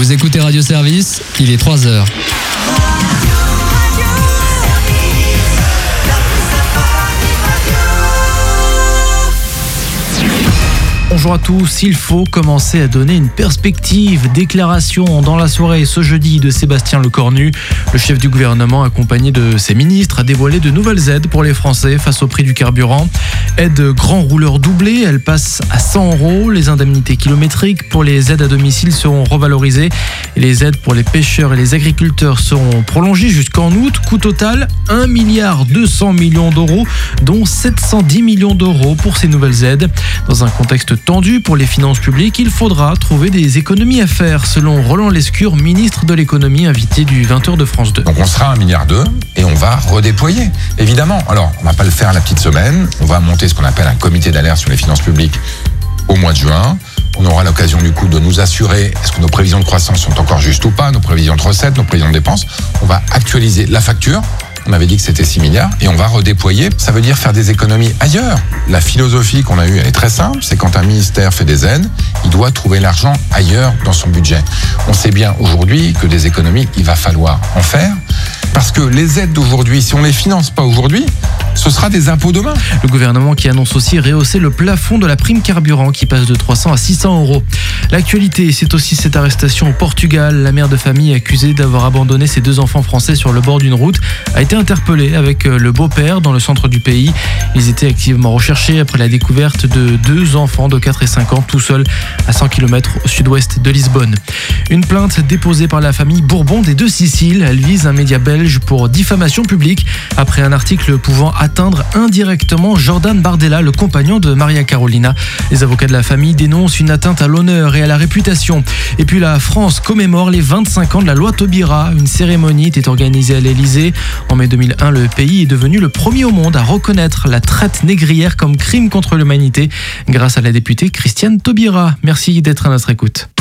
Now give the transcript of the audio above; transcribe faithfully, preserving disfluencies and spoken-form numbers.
Vous écoutez Radio Service, il est trois heures. Bonjour à tous, il faut commencer à donner une perspective. Déclaration dans la soirée ce jeudi de Sébastien Lecornu. Le chef du gouvernement, accompagné de ses ministres, a dévoilé de nouvelles aides pour les Français face au prix du carburant. Aide grand rouleur doublée, elle passe à cent euros. Les indemnités kilométriques pour les aides à domicile seront revalorisées. Et les aides pour les pêcheurs et les agriculteurs seront prolongées jusqu'en août. Coût total, un milliard deux cents millions d'euros, dont sept cent dix millions d'euros pour ces nouvelles aides. Dans un contexte tendu pour les finances publiques, il faudra trouver des économies à faire, selon Roland Lescure, ministre de l'économie, invité du vingt heures de France deux. Donc on sera à un milliard deux et on va redéployer, évidemment. Alors, on va pas le faire à la petite semaine, on va monter ce qu'on appelle un comité d'alerte sur les finances publiques au mois de juin. On aura l'occasion du coup de nous assurer est-ce que nos prévisions de croissance sont encore justes ou pas, nos prévisions de recettes, nos prévisions de dépenses. On va actualiser la facture. On avait dit que c'était six milliards et on va redéployer. Ça veut dire faire des économies ailleurs. La philosophie qu'on a eue, elle est très simple. C'est quand un ministère fait des aides, il doit trouver l'argent ailleurs dans son budget. On sait bien aujourd'hui que des économies, il va falloir en faire. Parce que les aides d'aujourd'hui, si on les finance pas aujourd'hui, ce sera des impôts demain. Le gouvernement qui annonce aussi rehausser le plafond de la prime carburant qui passe de trois cents à six cents euros. L'actualité, c'est aussi cette arrestation au Portugal. La mère de famille accusée d'avoir abandonné ses deux enfants français sur le bord d'une route a été interpellée avec le beau-père dans le centre du pays. Ils étaient activement recherchés après la découverte de deux enfants de quatre et cinq ans tout seuls à cent kilomètres au sud-ouest de Lisbonne. Une plainte déposée par la famille Bourbon des deux Siciles. Elle vise un média belge pour diffamation publique après un article pouvant atteindre indirectement Jordan Bardella, le compagnon de Maria Carolina. Les avocats de la famille dénoncent une atteinte à l'honneur et à la réputation. Et puis la France commémore les vingt-cinq ans de la loi Taubira. Une cérémonie était organisée à l'Elysée. En mai deux mille un, le pays est devenu le premier au monde à reconnaître la traite négrière comme crime contre l'humanité grâce à la députée Christiane Taubira. Merci d'être à notre écoute.